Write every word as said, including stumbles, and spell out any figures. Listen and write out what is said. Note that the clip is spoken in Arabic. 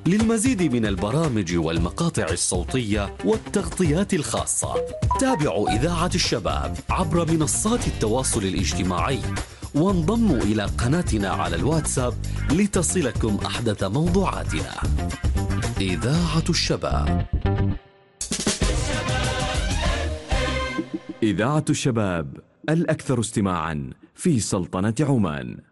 للمزيد من البرامج والمقاطع الصوتية والتغطيات الخاصة تابعوا إذاعة الشباب عبر منصات التواصل الاجتماعي، وانضموا إلى قناتنا على الواتساب لتصلكم أحدث موضوعاتنا. إذاعة الشباب. إذاعة الشباب الأكثر استماعاً في سلطنة عمان.